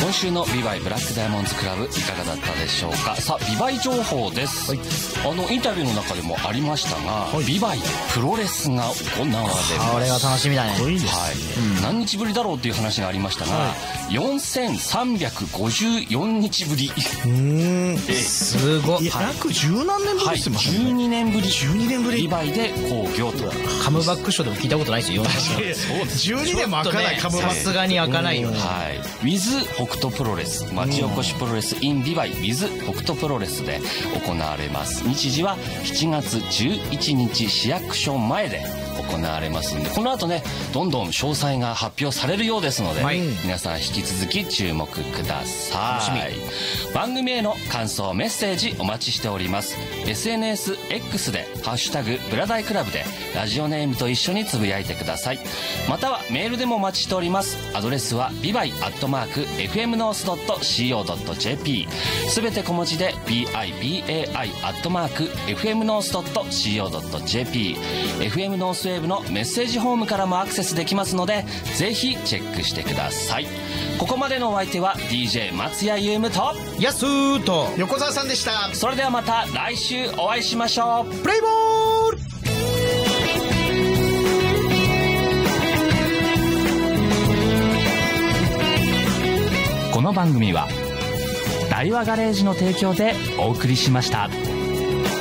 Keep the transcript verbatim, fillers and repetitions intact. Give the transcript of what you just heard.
今週のビバイブラックダイヤモンドクラブいかがだったでしょうか。さあビバイ情報です、はい、あのインタビューの中でもありましたが、はい、ビバイプロレスが行われます。 これは楽しみだね。 はい、うん、何日ぶりだろうっていう話がありましたが、はい、よんせんさんびゃくごじゅうよんにちぶり。 うーん、すごい。 約十何年ぶりですもんね。 じゅうにねんぶり。 じゅうにねんぶり。 ビバイで興行と。 カムバックショーでも聞いたことないですよ。 じゅうにねんも開かない。カムバック。 さすがに開かないよ。 はい。ウィズ北斗プロレス、町おこしプロレス in ビバイ with 北斗プロレスで行われます。日時はしちがつじゅういちにち市役所前で行われますんで、この後ねどんどん詳細が発表されるようですので、はい、皆さん引き続き注目ください。番組への感想メッセージお待ちしております。 エスエヌエスエックス でハッシュタグブラダイクラブでラジオネームと一緒につぶやいてください。またはメールでもお待ちしております。アドレスはビバイアットマーク エフエムノースドットシーオードットジェーピー、 すべて小文字で ビバイアットマーク エフエムノースドットシーオードットジェーピー、 エフエム ノースウェーブのメッセージホームからもアクセスできますので、ぜひチェックしてください。ここまでのお相手は ディージェー 松谷優夢とやすーと横澤さんでした。 それではまた来週お会いしましょう。 プレイボール。 この番組は大和ガレージの提供でお送りしました。